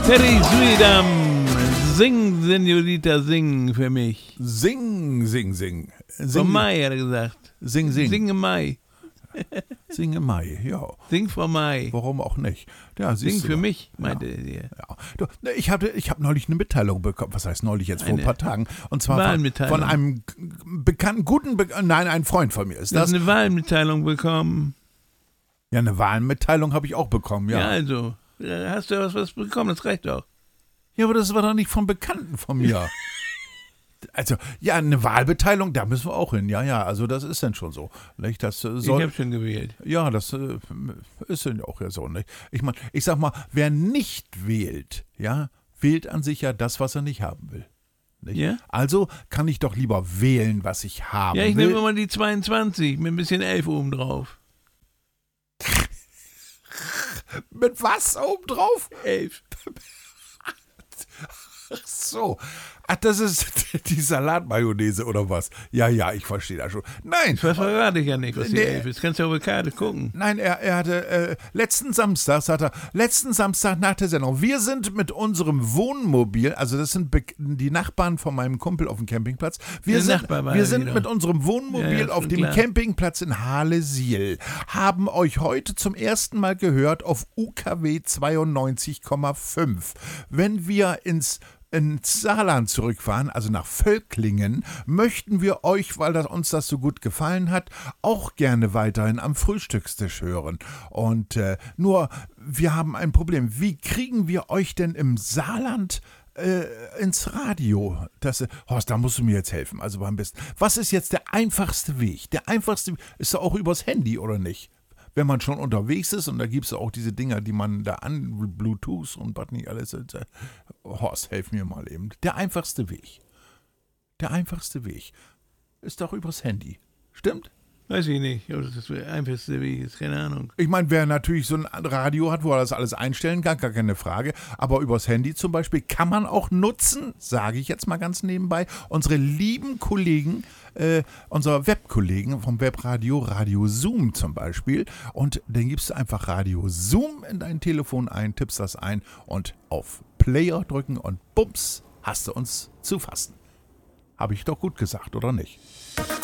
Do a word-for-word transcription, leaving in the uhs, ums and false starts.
Teddy Sweedam, sing, Senorita, sing für mich. Sing, sing, sing. Vom Sing, Mai, hat er gesagt. sing, sing. Sing im Mai. Sing im Mai, ja. Sing vom Mai. Warum auch nicht? Ja, Sing siehst du für mal. mich, meinte er. Ja. Du, ne, ich habe ich hab neulich eine Mitteilung bekommen, was heißt neulich, jetzt vor Eine ein paar Tagen, und zwar von, Wahlmitteilung. von einem bekannten, guten, Be nein, ein Freund von mir ist Du hast das. eine Wahlmitteilung bekommen. Ja, eine Wahlmitteilung habe ich auch bekommen, Ja, ja. also. Da hast du was, was bekommen, das reicht doch. Ja, aber das war doch nicht von Bekannten von mir. Also, ja, eine Wahlbeteiligung, da müssen wir auch hin. Ja, ja, also das ist dann schon so. Nicht? Das äh, Ich soll, habe schon gewählt. ja, das äh, ist dann auch ja so. Nicht? Ich meine, ich sag mal, wer nicht wählt, ja, wählt an sich ja das, was er nicht haben will. Nicht? Ja? Also kann ich doch lieber wählen, was ich haben Ja, ich will. nehme immer die zweiundzwanzig mit ein bisschen elf oben drauf. Mit was obendrauf? elf. Ach so. Ach, das ist die Salatmayonnaise oder was? Ja, ja, ich verstehe das schon. Nein, Das verrate ich ja nicht, was die Nee. elf ist. Kannst du auf der Karte gucken. nein, er, er hatte äh, letzten Samstag, sagt er, letzten Samstag nach der Sendung, wir sind mit unserem Wohnmobil, also das sind be- die Nachbarn von meinem Kumpel auf dem Campingplatz, wir Der sind, Nachbar war wir er sind wieder. mit unserem Wohnmobil Ja, ja, ist auf schon dem klar. Campingplatz in Halesiel, haben euch heute zum ersten Mal gehört auf U K W zweiundneunzig Komma fünf. Wenn wir ins ins Saarland zurückfahren, also nach Völklingen, möchten wir euch, weil das, uns das so gut gefallen hat, auch gerne weiterhin am Frühstückstisch hören. Und äh, nur, wir haben ein Problem. Wie kriegen wir euch denn im Saarland äh, ins Radio? Das, äh, Horst, da musst du mir jetzt helfen. Also beim besten. Was ist jetzt der einfachste Weg? Der einfachste Weg ist doch auch übers Handy, oder nicht? Wenn man schon unterwegs ist, und da gibt es auch diese Dinger, die man da an, Bluetooth und was nicht alles. Äh, Horst, helf mir mal eben. Der einfachste Weg. Der einfachste Weg ist doch übers Handy. Stimmt? Weiß ich nicht. Oder das ist der einfachste Weg ist, keine Ahnung. Ich meine, wer natürlich so ein Radio hat, wo er das alles einstellen kann, gar keine Frage. Aber übers Handy zum Beispiel kann man auch nutzen, sage ich jetzt mal ganz nebenbei, unsere lieben Kollegen, äh, unsere Webkollegen vom Webradio, Radio Zoom zum Beispiel. Und dann gibst du einfach Radio Zoom in dein Telefon ein, tippst das ein und auf Player drücken und bums, hast du uns zu fassen. Habe ich doch gut gesagt, oder nicht?